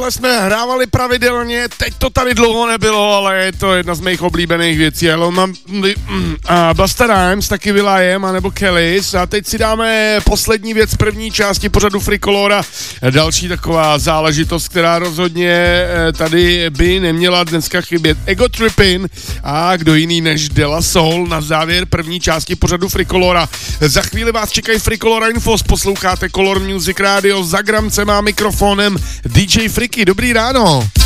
Jsme hrávali pravidelně, teď to tady dlouho nebylo, ale je to jedna z mých oblíbených věcí. Ale mám Busta Rhymes, taky Will.i.am, anebo Kellys. A teď si dáme poslední věc první části pořadu Frikolora. Další taková záležitost, která rozhodně tady by neměla dneska chybět. Ego Trippin a kdo jiný než De La Soul na závěr první části pořadu Frikolora. Za chvíli vás čekají Frikolora Infos, posloucháte Color Music Radio, za gramcem a mikrofonem DJ Friky. Dobrý ráno.